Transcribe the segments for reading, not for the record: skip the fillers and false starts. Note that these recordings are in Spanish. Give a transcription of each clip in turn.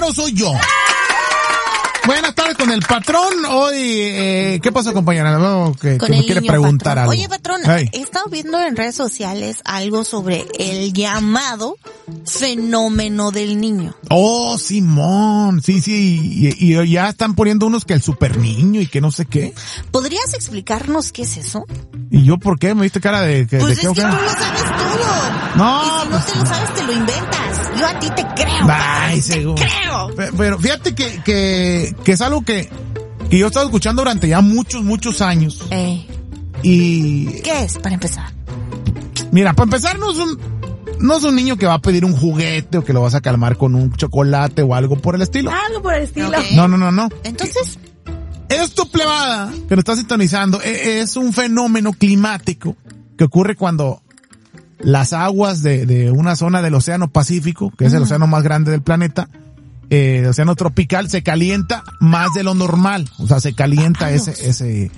no soy yo. Buenas tardes con el patrón. Hoy, ¿qué pasó, compañera? Veo que me quiere preguntar patrón. algo. Oye, patrón, hey. He estado viendo en redes sociales algo sobre el llamado fenómeno del niño. Oh, Simón. Sí. Y ya están poniendo unos que el super niño y que no sé qué. ¿Podrías explicarnos qué es eso? ¿Y yo por qué? ¿Me diste cara de que Pues de es qué que o tú qué? lo sabes todo. No, Y si no te lo sabes, te lo inventas. Yo a ti te creo. Ay, te seguro. creo. Pero fíjate que es algo que yo he estado escuchando durante ya muchos años. Y ¿Qué es, para empezar? mira, para empezar no es un niño que va a pedir un juguete o que lo vas a calmar con un chocolate o algo por el estilo. Algo por el estilo. Okay. No. Entonces, Esto, plebada, que nos está sintonizando, es un fenómeno climático que ocurre cuando las aguas de una zona del Océano Pacífico, que es el océano más grande del planeta, el océano tropical, se calienta más de lo normal. O sea, se calienta ese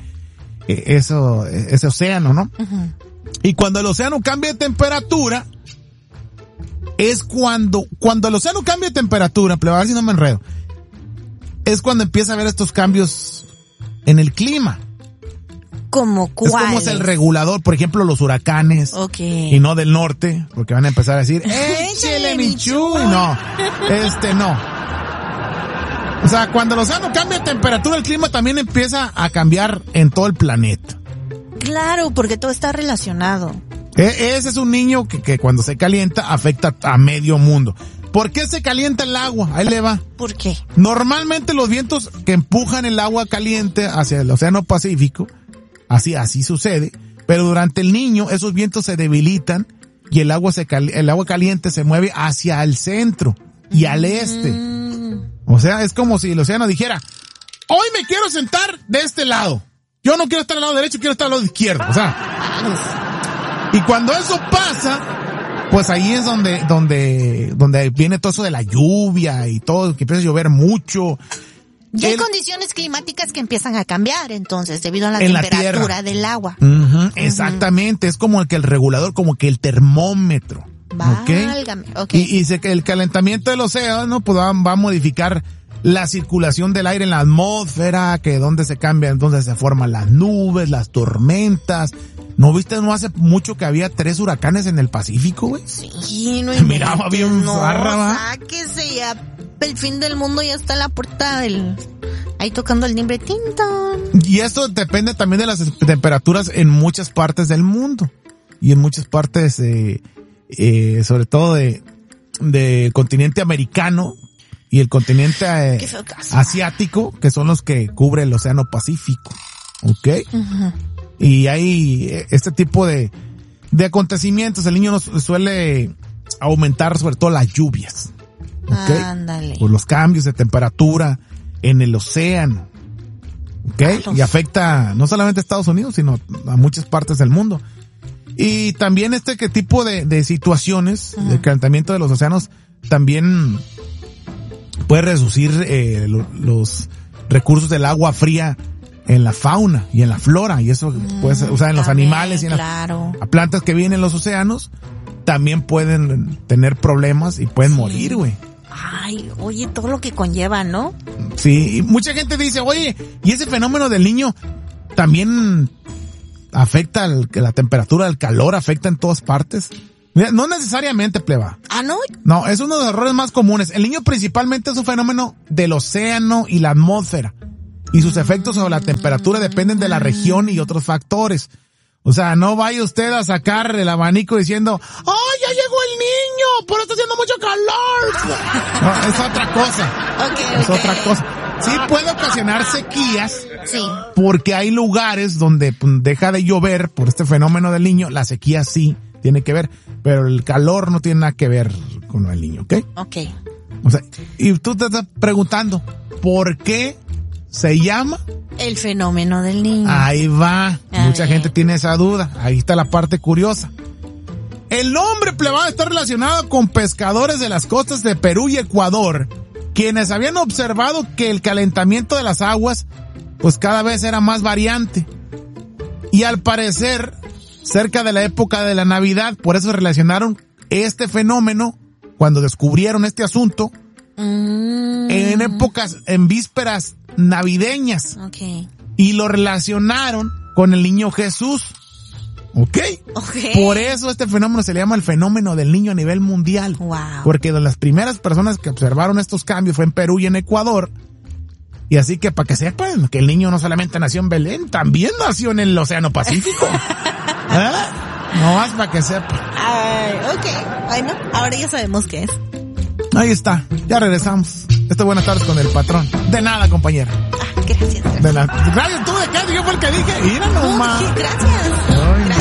océano, ¿no? uh-huh. Y cuando el océano cambia de temperatura, es cuando el océano cambia de temperatura, plebada, a ver si no me enredo, es cuando empieza a haber estos cambios en el clima. ¿Cómo cuál? Es como es el regulador, por ejemplo, los huracanes. Okay. Y no del norte, porque van a empezar a decir, ¡échele mi chuy! No, no. O sea, cuando el océano cambia de temperatura, el clima también empieza a cambiar en todo el planeta. Claro, porque todo está relacionado. Ese es un niño que cuando se calienta afecta a medio mundo. ¿Por qué se calienta el agua? Ahí le va. ¿Por qué? Normalmente los vientos que empujan el agua caliente hacia el Océano Pacífico, así sucede, pero durante el niño esos vientos se debilitan y el agua caliente se mueve hacia el centro y al este. O sea, es como si el océano dijera, hoy me quiero sentar de este lado. Yo no quiero estar al lado derecho, quiero estar al lado izquierdo. O sea, y cuando eso pasa, pues ahí es donde viene todo eso de la lluvia y todo, que empieza a llover mucho. Y hay condiciones climáticas que empiezan a cambiar, entonces, debido a la en temperatura del agua. Exactamente, es como el regulador, como que el termómetro. Válgame, okay. Y dice que el calentamiento del océano pues va a modificar la circulación del aire en la atmósfera, que donde se cambian, donde se forman las nubes, las tormentas. ¿No viste no hace mucho que había 3 huracanes en el Pacífico, güey? Sí, no miraba bien zarra, ¿va? Sáquese ya, el fin del mundo ya está en la puerta ahí tocando el timbre, tintón. Y esto depende también de las temperaturas en muchas partes del mundo. Y en muchas partes, sobre todo de continente americano y el continente asiático, que son los que cubre el Océano Pacífico. ¿Ok? Uh-huh. Y hay este tipo de acontecimientos. El niño nos suele aumentar sobre todo las lluvias. ¿Ok? Ándale. Por los cambios de temperatura en el océano. ¿Ok? Y afecta no solamente a Estados Unidos, sino a muchas partes del mundo. Y también tipo de situaciones, uh-huh, de calentamiento de los océanos, también puede reducir los recursos del agua fría en la fauna y en la flora, y eso puede ser, o sea, en los animales y en las plantas que viven en los océanos, también pueden tener problemas y pueden morir, güey. Ay, oye, todo lo que conlleva, ¿no? Sí, y mucha gente dice, oye, ¿y ese fenómeno del niño también afecta la temperatura, el calor, afecta en todas partes? Mira, no necesariamente, pleba. ¿Ah, no? No, es uno de los errores más comunes. El niño principalmente es un fenómeno del océano y la atmósfera. Y sus efectos sobre la temperatura dependen de la región y otros factores. O sea, no vaya usted a sacar el abanico diciendo, ¡oh, ya llegó el niño! ¡Pero está haciendo mucho calor! No, es otra cosa. Es otra cosa. Sí puede ocasionar sequías. Sí. Porque hay lugares donde deja de llover por este fenómeno del niño. La sequía sí tiene que ver, pero el calor no tiene nada que ver con el niño, ¿ok? Ok. O sea, y tú te estás preguntando, ¿por qué se llama el fenómeno del niño? Ahí va. Mucha gente tiene esa duda. Ahí está la parte curiosa. El nombre, plebada, está relacionado con pescadores de las costas de Perú y Ecuador, quienes habían observado que el calentamiento de las aguas pues cada vez era más variante. Y al parecer, cerca de la época de la Navidad, por eso relacionaron este fenómeno, cuando descubrieron este asunto, en épocas, en vísperas navideñas. Okay. Y lo relacionaron con el niño Jesús. ¿Ok? Por eso este fenómeno se le llama el fenómeno del niño a nivel mundial. Wow. Porque de las primeras personas que observaron estos cambios fue en Perú y en Ecuador. Y así que para que sepan que el niño no solamente nació en Belén, también nació en el Océano Pacífico. No más para que sepan. Ok, bueno, ahora ya sabemos qué es. Ahí está, ya regresamos. Buenas tardes con el patrón. De nada, compañera. Gracias. De nada. Gracias, tú de qué, yo fue el que dije. Mira nomás. Gracias. Ay,